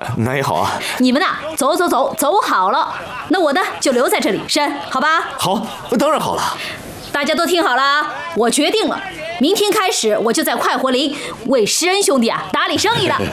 那也好啊。 你们呐，走好了，那我呢就留在这里山，好吧？ 好，当然好了。 大家都听好了啊，我决定了，明天开始我就在快活林为施恩兄弟打理生意了。